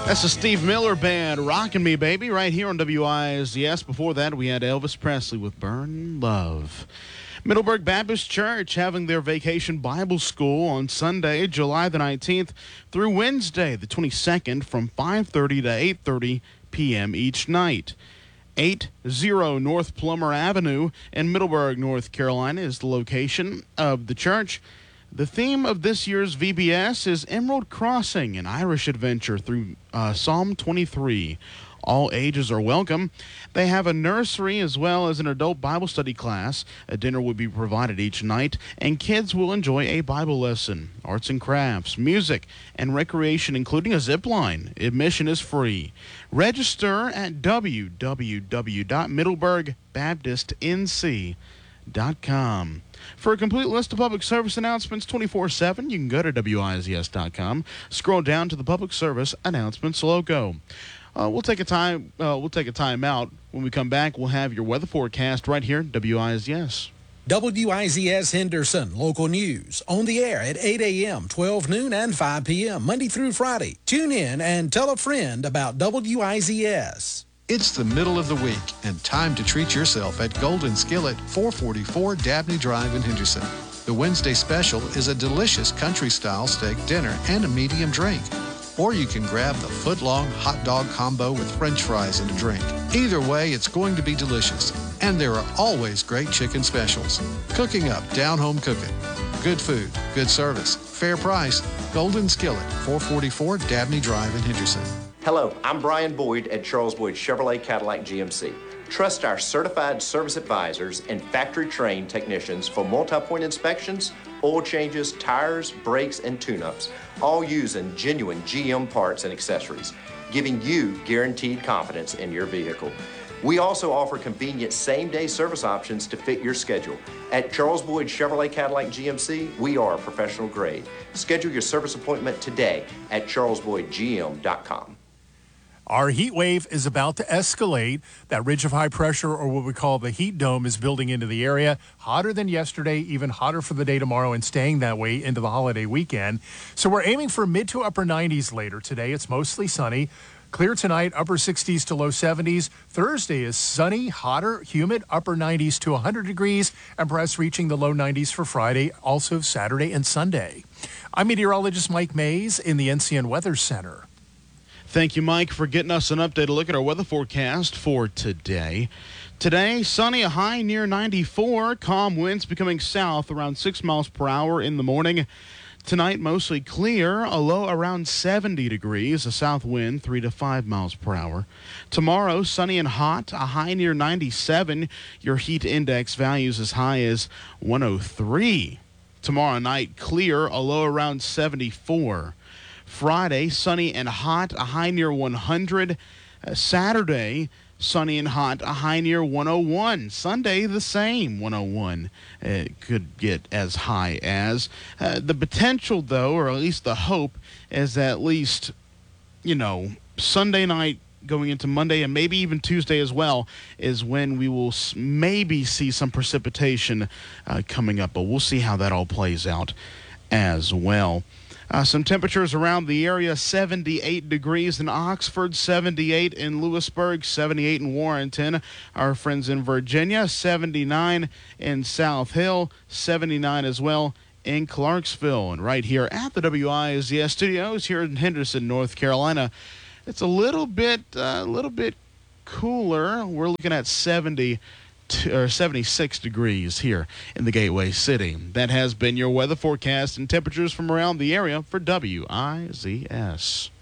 That's the Steve Miller Band, Rockin' Me Baby, right here on WIZS. Before that, we had Elvis Presley with Burn Love. Middleburg Baptist Church having their Vacation Bible School on Sunday, July the 19th through Wednesday the 22nd from 5:30 to 8:30 p.m. each night. 80 North Plummer Avenue in Middleburg, North Carolina is the location of the church. The theme of this year's VBS is Emerald Crossing, an Irish adventure through Psalm 23. All ages are welcome. They have a nursery as well as an adult Bible study class. A dinner will be provided each night, and kids will enjoy a Bible lesson, arts and crafts, music, and recreation, including a zip line. Admission is free. Register at www.middleburgbaptistnc.com. For a complete list of public service announcements 24/7, you can go to WIZS.com. Scroll down to the public service announcements logo. We'll take a time out. When we come back, we'll have your weather forecast right here at WIZS. WIZS Henderson, local news, on the air at 8 a.m., 12 noon, and 5 p.m., Monday through Friday. Tune in and tell a friend about WIZS. It's the middle of the week and time to treat yourself at Golden Skillet, 444 Dabney Drive in Henderson. The Wednesday special is a delicious country-style steak dinner and a medium drink. Or you can grab the foot-long hot dog combo with French fries and a drink. Either way, it's going to be delicious. And there are always great chicken specials. Cooking up, down-home cooking. Good food, good service, fair price. Golden Skillet, 444 Dabney Drive in Henderson. Hello, I'm Brian Boyd at Charles Boyd Chevrolet Cadillac GMC. Trust our certified service advisors and factory-trained technicians for multi-point inspections, oil changes, tires, brakes, and tune-ups, all using genuine GM parts and accessories, giving you guaranteed confidence in your vehicle. We also offer convenient same-day service options to fit your schedule. At Charles Boyd Chevrolet Cadillac GMC, we are professional grade. Schedule your service appointment today at charlesboydgm.com. Our heat wave is about to escalate. That ridge of high pressure, or what we call the heat dome, is building into the area. Hotter than yesterday, even hotter for the day tomorrow, and staying that way into the holiday weekend. So we're aiming for mid to upper 90s later today. It's mostly sunny. Clear tonight, upper 60s to low 70s. Thursday is sunny, hotter, humid, upper 90s to 100 degrees, and perhaps reaching the low 90s for Friday, also Saturday and Sunday. I'm meteorologist Mike Mays in the NCN Weather Center. Thank you, Mike, for getting us an update. A look at our weather forecast for today. Today, sunny, a high near 94. Calm winds becoming south around 6 miles per hour in the morning. Tonight, mostly clear, a low around 70 degrees, a south wind 3 to 5 miles per hour. Tomorrow, sunny and hot, a high near 97. Your heat index values as high as 103. Tomorrow night, clear, a low around 74. Friday, sunny and hot, a high near 100. Saturday, sunny and hot, a high near 101. Sunday, the same, 101. It could get as high as. The potential, though, or at least the hope, is that at least, Sunday night going into Monday and maybe even Tuesday as well is when we will maybe see some precipitation coming up. But we'll see how that all plays out as well. Some temperatures around the area, 78 degrees in Oxford, 78 in Lewisburg, 78 in Warrenton. Our friends in Virginia, 79 in South Hill, 79 as well in Clarksville. And right here at the WIZS studios here in Henderson, North Carolina, it's a little bit cooler. We're looking at 76 degrees here in the Gateway City. That has been your weather forecast and temperatures from around the area for WIZS.